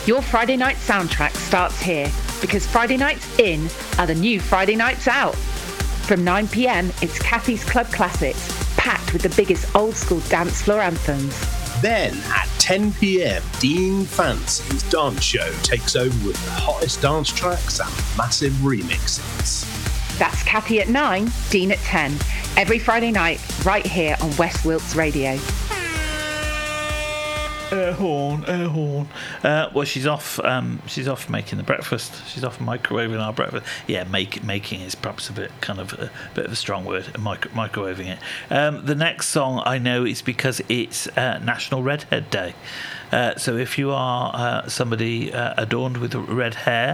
Your Friday night soundtrack starts here because Friday nights in are the new Friday nights out. From 9 p.m, it's Kathy's Club Classics, packed with the biggest old school dance floor anthems. Then at 10 p.m, Dean Fancy's dance show takes over with the hottest dance tracks and massive remixes. That's Kathy at 9, Dean at 10. Every Friday night, right here on West Wilts Radio. Air horn, air horn. Well, she's off. She's off making the breakfast. She's off microwaving our breakfast. Yeah, making is perhaps a bit of a strong word. Microwaving it. The next song I know is because it's National Redhead Day. So if you are somebody adorned with red hair,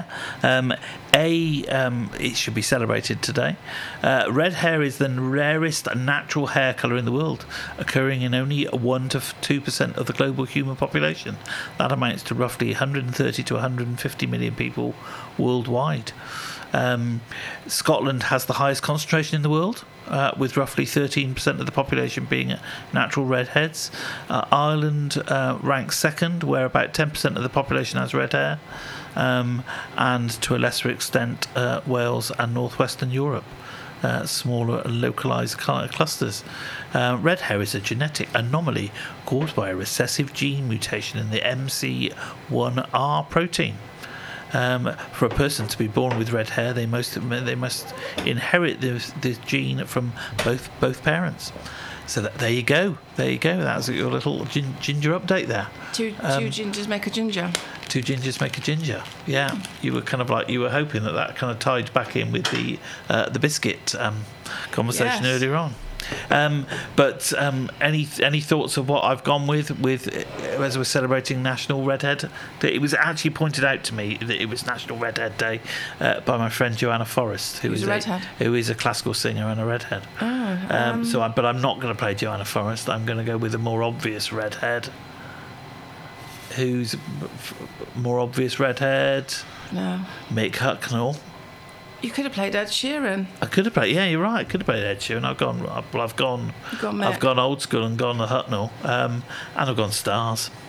it should be celebrated today. Red hair is the rarest natural hair colour in the world, occurring in only 1 to 2% of the global human population. That amounts to roughly 130 to 150 million people worldwide. Scotland has the highest concentration in the world, with roughly 13% of the population being natural redheads. Ireland ranks second, where about 10% of the population has red hair, and to a lesser extent Wales and northwestern Europe. Smaller localised clusters. Red hair is a genetic anomaly caused by a recessive gene mutation in the MC1R protein. For a person to be born with red hair, they must inherit this gene from both parents. So there you go. That's your little ginger update there. Two gingers make a ginger. Two gingers make a ginger. Yeah, you were hoping that kind of tied back in with the biscuit conversation earlier on. But any thoughts of what I've gone with as we're celebrating National Redhead Day? It was actually pointed out to me that it was National Redhead Day by my friend Joanna Forrest, who is a classical singer and a redhead. But I'm not going to play Joanna Forrest. I'm going to go with a more obvious redhead. Who's more obvious redhead? No. Mick Hucknall. You could have played Ed Sheeran. I could have played. Yeah, you're right. I could have played Ed Sheeran. I've gone old school and gone the Hucknall, and I've gone Stars.